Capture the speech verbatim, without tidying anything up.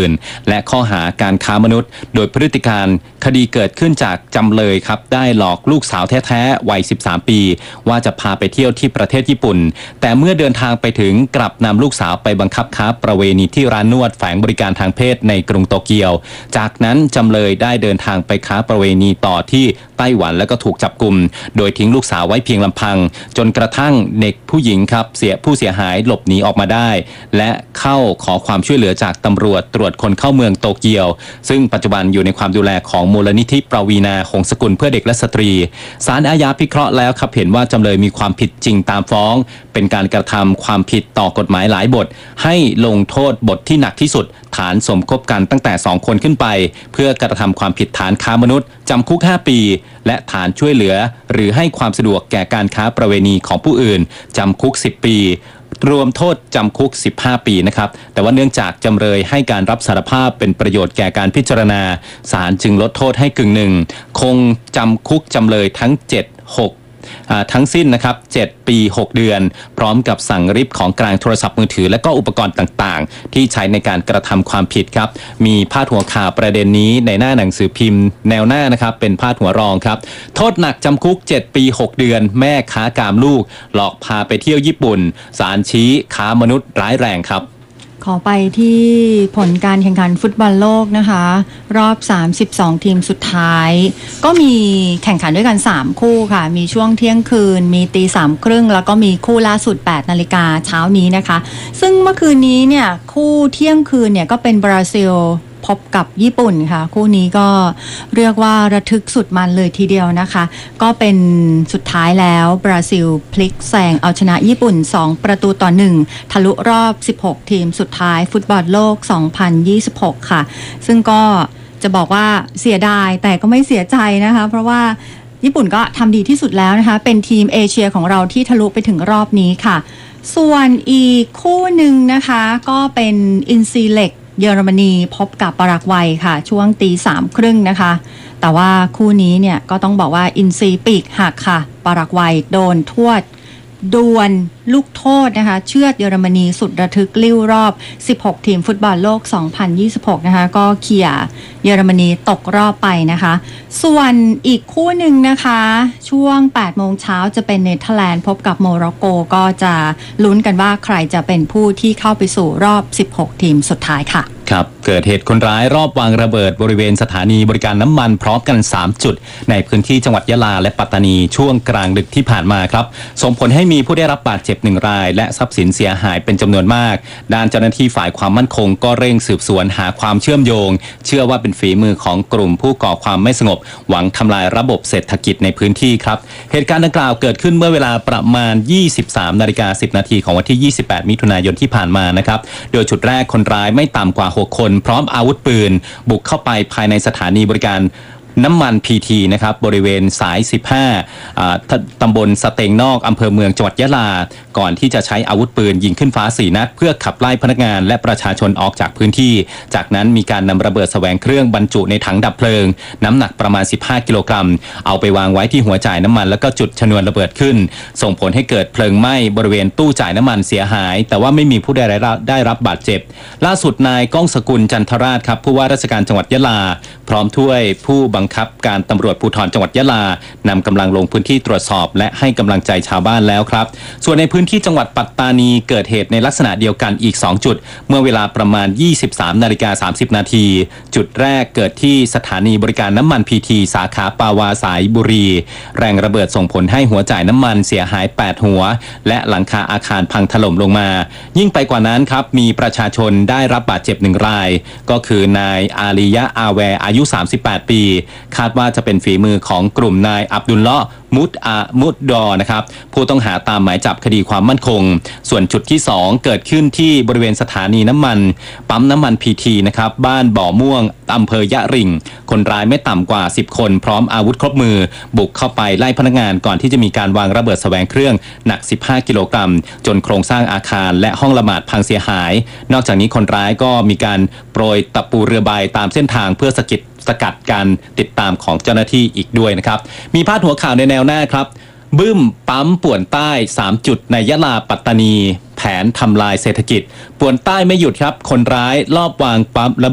อื่นและข้อหาการค้ามนุษย์โดยพฤติการคดีเกิดขึ้นจากจำเลยครับได้หลอกลูกสาวแท้ๆวัยสิบสามปีว่าจะพาไปเที่ยวที่ประเทศญี่ปุ่นแต่เมื่อเดินทางไปถึงกลับนำลูกสาวไปบังคับค้าประเวณีที่ร้านนวดแฝงบริการทางเพศในกรุงโตเกียวจากนั้นจำเลยได้เดินทางไปค้าประเวณีต่อที่ไต้หวันแล้วก็ถูกจับกุมโดยทิ้งลูกสาวไว้เพียงลำพังจนกระทั่งเด็กผู้หญิงครับเสียผู้เสียหายหลบหนีออกมาได้และเข้าขอความช่วยเหลือจากตำรวจตรวจคนเข้าเมืองโตเกียวซึ่งปัจจุบันอยู่ในความดูแลของมูลนิธิปวีณาหงสกุลเพื่อเด็กและสตรีศาลอาญาพิเคราะห์แล้วครับเห็นว่าจำเลยมีความผิดจริงตามฟ้องเป็นการกระทำความผิดต่อกฎหมายหลายบทให้ลงโทษบทที่หนักที่สุดฐานสมคบกันตั้งแต่สองคนขึ้นไปเพื่อกระทำความผิดฐานค้ามนุษย์จำคุกห้าปีและฐานช่วยเหลือหรือให้ความสะดวกแก่การค้าประเวณีของผู้อื่นจำคุกสิบปีรวมโทษจำคุกสิบห้าปีนะครับแต่ว่าเนื่องจากจำเลยให้การรับสารภาพเป็นประโยชน์แก่การพิจารณาศาลจึงลดโทษให้กึ่งหนึ่งคงจำคุกจำเลยทั้งเจ็ด หกทั้งสิ้นนะครับเจ็ดปีหกเดือนพร้อมกับสั่งริบของกลางโทรศัพท์มือถือและก็อุปกรณ์ต่างๆที่ใช้ในการกระทำความผิดครับมีพาดหัวข่าวประเด็นนี้ในหน้าหนังสือพิมพ์แนวหน้านะครับเป็นพาดหัวรองครับโทษหนักจำคุกเจ็ดปีหกเดือนแม่ค้ากามลูกหลอกพาไปเที่ยวญี่ปุ่นศาลชี้ค้ามนุษย์ร้ายแรงครับขอไปที่ผลการแข่งขันฟุตบอลโลกนะคะรอบสามสิบสองทีมสุดท้ายก็มีแข่งขันด้วยกันสามคู่ค่ะมีช่วงเที่ยงคืนมีตีสามครึ่งแล้วก็มีคู่ล่าสุดแปดนาฬิกาเช้านี้นะคะซึ่งเมื่อคืนนี้เนี่ยคู่เที่ยงคืนเนี่ยก็เป็นบราซิลพบกับญี่ปุ่นค่ะคู่นี้ก็เรียกว่าระทึกสุดมันเลยทีเดียวนะคะก็เป็นสุดท้ายแล้วบราซิลพลิกแซงเอาชนะญี่ปุ่นสองประตูต่อหนึ่งทะลุรอบสิบหกทีมสุดท้ายฟุตบอลโลกสองพันยี่สิบหกค่ะซึ่งก็จะบอกว่าเสียดายแต่ก็ไม่เสียใจนะคะเพราะว่าญี่ปุ่นก็ทำดีที่สุดแล้วนะคะเป็นทีมเอเชียของเราที่ทะลุไปถึงรอบนี้ค่ะส่วนอีกคู่หนึ่งนะคะก็เป็นอินซีเล็กเยอรมนีพบกับปารากวัยค่ะช่วงตีสามครึ่งนะคะแต่ว่าคู่นี้เนี่ยก็ต้องบอกว่าอินซีปีกหักค่ะปารากวัยโดนทวดดวลลูกโทษนะคะเชือดเยอรมนีสุดระทึกลิ้วรอบสิบหกทีมฟุตบอลโลกสองพันยี่สิบหกนะคะก็เขี่ยเยอรมนีตกรอบไปนะคะส่วนอีกคู่หนึ่งนะคะช่วงแปดโมงเช้าจะเป็นเนเธอร์แลนด์พบกับโมร็อกโกก็จะลุ้นกันว่าใครจะเป็นผู้ที่เข้าไปสู่รอบสิบหกทีมสุดท้ายค่ะครับเกิดเหตุคนร้ายรอบวางระเบิดบริเวณสถานีบริการน้ำมันพร้อมกันสามจุดในพื้นที่จังหวัดยะลาและปัตตานีช่วงกลางดึกที่ผ่านมาครับส่งผลให้มีผู้ได้รับบาดเจ็บหนึ่งรายและทรัพย์สินเสียหายเป็นจำนวนมากด้านเจ้าหน้าที่ฝ่ายความมั่นคงก็เร่งสืบสวนหาความเชื่อมโยงเชื่อว่าเป็นฝีมือของกลุ่มผู้ก่อความไม่สงบหวังทำลายระบบเศรษฐกิจในพื้นที่ครับเหตุการณ์ดังกล่าวเกิดขึ้นเมื่อเวลาประมาณ ยี่สิบสามนาฬิกาสิบนาทีของวันที่ยี่สิบแปดมิถุนายนที่ผ่านมานะครับโดยจุดแรกคนร้ายไม่ต่ำกว่าหกคนพร้อมอาวุธปืนบุกเข้าไปภายในสถานีบริการน้ำมัน พี ที นะครับบริเวณสายสิบห้าอ่าตำบลสเตงนอกอำเภอเมืองจังหวัดยะลาก่อนที่จะใช้อาวุธปืนยิงขึ้นฟ้าสี่นัดเพื่อขับไล่พนักงานและประชาชนออกจากพื้นที่จากนั้นมีการนำระเบิดแสวงเครื่องบรรจุในถังดับเพลิงน้ำหนักประมาณสิบห้ากิโลกรัมเอาไปวางไว้ที่หัวจ่ายน้ำมันแล้วก็จุดชนวนระเบิดขึ้นส่งผลให้เกิดเพลิงไหม้บริเวณตู้จ่ายน้ำมันเสียหายแต่ว่าไม่มีผู้ใดได้รับบาดเจ็บล่าสุดนายก้องสกุลจันทราชครับผู้ว่าราชการจังหวัดยะลาพร้อมด้วยผู้บังคับการตำรวจภูธรจังหวัดยะลานำกำลังลงพื้นที่ตรวจสอบและให้กำลังใจชาวบ้านแล้วครับส่วนในพื้นที่จังหวัดปัตตานีเกิดเหตุในลักษณะเดียวกันอีกสองจุดเมื่อเวลาประมาณ ยี่สิบสามนาฬิกาสามสิบนาทีจุดแรกเกิดที่สถานีบริการน้ำมัน พี ที สาขาปาวาสายบุรีแรงระเบิดส่งผลให้หัวจ่ายน้ำมันเสียหายแปดหัวและหลังคาอาคารพังถล่มลงมายิ่งไปกว่านั้นครับมีประชาชนได้รับบาดเจ็บหนึ่งรายก็คือนายอาลียะอาแวอายุสามสิบแปดปีคาดว่าจะเป็นฝีมือของกลุ่มนายอับดุลเลาะห์มุดอามุดดอนะครับผู้ต้องหาตามหมายจับคดีความมั่นคงส่วนจุดที่สองเกิดขึ้นที่บริเวณสถานีน้ำมันปั๊มน้ำมัน พี ที นะครับบ้านบ่อม่วงอำเภอยะริงคนร้ายไม่ต่ำกว่าสิบคนพร้อมอาวุธครบมือบุกเข้าไปไล่พนักงานก่อนที่จะมีการวางระเบิดแสวงเครื่องหนักสิบห้ากิโลกรัมจนโครงสร้างอาคารและห้องละหมาดพังเสียหายนอกจากนี้คนร้ายก็มีการโปรยตะปูเรือใบตามเส้นทางเพื่อสกัดสกัดการติดตามของเจ้าหน้าที่อีกด้วยนะครับมีพาดหัวข่าวในแนวหน้าครับบึ้มปั๊มป่วนใต้สามจุดในยะลาปัตตานีแผนทำลายเศรษฐกิจป่วนใต้ไม่หยุดครับคนร้ายลอบวางปั๊ม